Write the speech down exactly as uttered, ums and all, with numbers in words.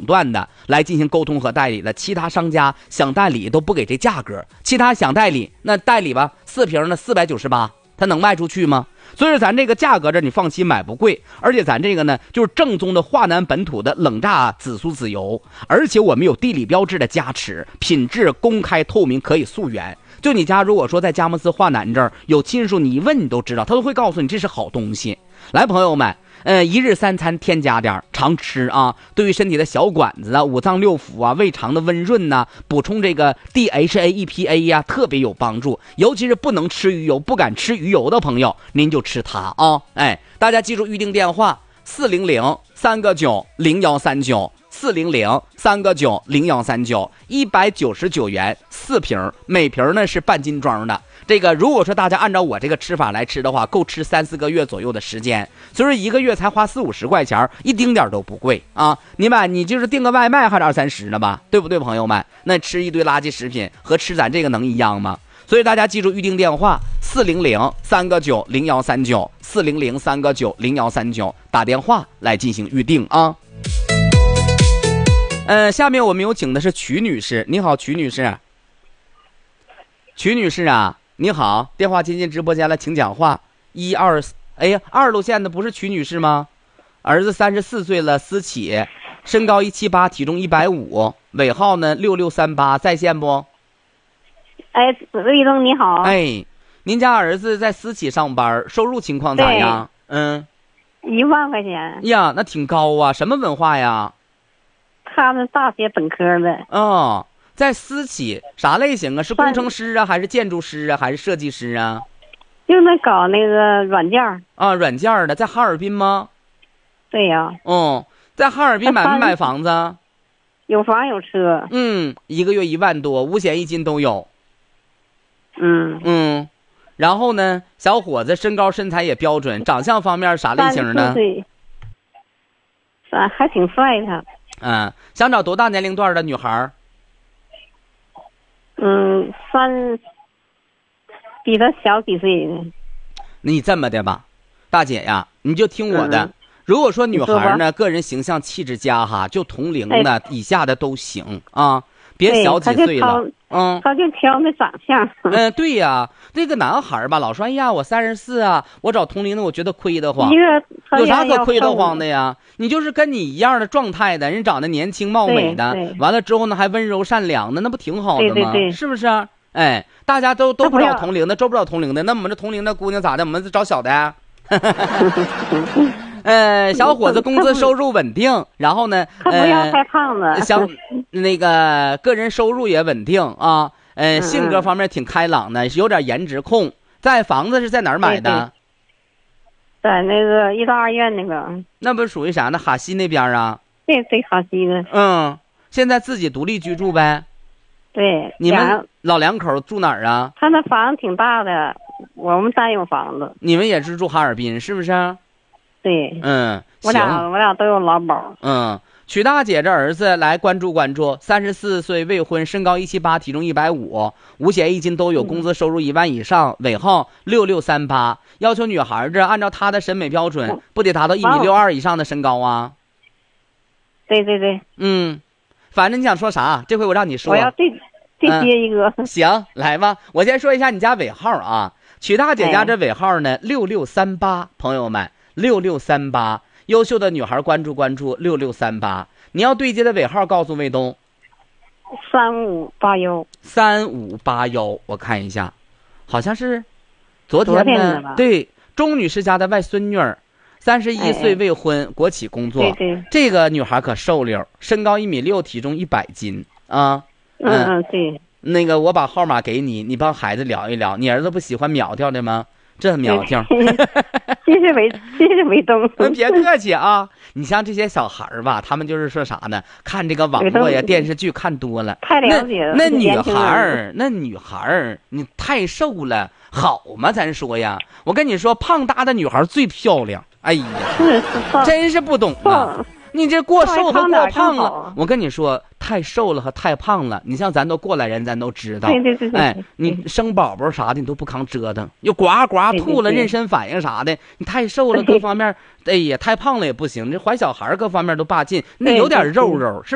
段的来进行沟通和代理的，其他商家想代理都不给这价格，其他想代理那代理吧，四瓶的四百九十八，它能卖出去吗？所以咱这个价格这你放心买不贵，而且咱这个呢就是正宗的华南本土的冷榨紫苏籽油，而且我们有地理标志的加持，品质公开透明，可以溯源。就你家如果说在佳木斯华南这儿有亲属，你一问你都知道，他都会告诉你这是好东西。来朋友们，呃，一日三餐添加点常吃啊，对于身体的小管子啊、五脏六腑啊、胃肠的温润呐、啊，补充这个 D H A E P A 呀、啊，特别有帮助。尤其是不能吃鱼油、不敢吃鱼油的朋友，您就吃它啊！哎，大家记住预定电话：四零零三个九零幺三九。四零零三个九零幺三九，一百九十九元四瓶，每瓶呢是半斤装的。这个如果说大家按照我这个吃法来吃的话，够吃三四个月左右的时间，所以说一个月才花四五十块钱，一丁点都不贵啊！你们你就是订个外卖还是二三十呢吧，对不对，朋友们？那吃一堆垃圾食品和吃咱这个能一样吗？所以大家记住预定电话：四零零三个九零幺三九，四零零三个九零幺三九，打电话来进行预定啊。呃，下面我们有请的是曲女士。你好，曲女士。曲女士啊，你好，电话接进直播间了，请讲话。一二，哎呀，二路线的不是曲女士吗？儿子三十四岁了，私企，身高一七八，体重一百五，尾号呢六六三八，在线不？ 哎，魏东你好。 哎，您家儿子在私企上班，收入情况咋样？嗯， 一万块钱。 呀，那挺高啊，什么文化呀？ 他们大学本科的。 哦，在私企啥类型啊？是工程师啊，还是建筑师啊，还是设计师啊？ 就那搞那个软件啊，软件的，在哈尔滨吗？ 对呀。 哦，在哈尔滨买没买房子？ 有房有车。 嗯，一个月一万多，五险一金都有。 嗯嗯，然后呢，小伙子身高身材也标准，长相方面啥类型的？ 对，还还挺帅的。 嗯，想找多大年龄段的女孩？ 嗯，三，比他小几岁呢。 你这么的吧，大姐呀，你就听我的。嗯、如果说女孩呢，个人形象气质佳哈，就同龄的、哎、以下的都行啊，别小几岁了。嗯， 他就挑那长相。 嗯、呃，对呀，这个男孩吧，老说哎呀，我三十四啊，我找同龄的，我觉得亏得慌。有啥可亏得慌的呀？你就是跟你一样的状态的人，长得年轻貌美的，完了之后呢还温柔善良的，那不挺好的吗？ 对对对， 是不是？哎，大家都都不找同龄的，找不找同龄的，那我们这同龄的姑娘咋的？我们找小的。呃，小伙子工资收入稳定，然后呢， 他不要太胖了， 想那个个人收入也稳定啊，呃，性格方面挺开朗的，有点颜值控。在房子是在哪儿买的？ 在那个医大二院那个。 那不属于啥呢？哈西那边啊？ 对对，哈西的。 嗯，现在自己独立居住呗。 对。 你们老两口住哪儿啊？ 他那房子挺大的，我们单有房子。 你们也是住哈尔滨是不是？ 对。 嗯， 我俩我俩都有劳保。 嗯，曲大姐这儿子来关注关注，三十四岁未婚，身高一七八，体重一百五，五险一金都有，工资收入一万以上，尾号六六三八。要求女孩子按照她的审美标准，不得达到一米六二以上的身高啊？ 对对对。 嗯，反正你想说啥？这回我让你说。 我要对对接一个。 嗯、行，来吧，我先说一下你家尾号啊。曲大姐家这尾号呢，六六三八，朋友们。六六三八，优秀的女孩关注关注六六三八。你要对接的尾号告诉卫东。 三五八幺。 三五八幺，我看一下，好像是昨天的。 昨天的吧？ 对，钟女士家的外孙女儿，三十一岁未婚，哎、国企工作。 对对。 这个女孩可瘦溜，身高一米六，体重一百斤啊。 嗯嗯，对。 那个，我把号码给你，你帮孩子聊一聊。你儿子不喜欢苗条的吗？这苗条。 谢谢伟，谢谢伟东。 别客气啊！你像这些小孩儿吧，他们就是说啥呢？看这个网络呀、电视剧看多了， 太了解了。 那, 那女孩儿，那女孩儿，你太瘦了，好吗？咱说呀，我跟你说，胖大的女孩最漂亮。哎呀，真是不懂啊！你这过瘦和过胖了，我跟你说，太瘦了和太胖了，你像咱都过来人，咱都知道。 对对对对。 哎，你生宝宝啥的，你都不扛折腾，又呱呱吐了，妊娠反应啥的，你太瘦了，各方面，哎呀，太胖了也不行。这怀小孩各方面都霸进，那有点肉肉，是。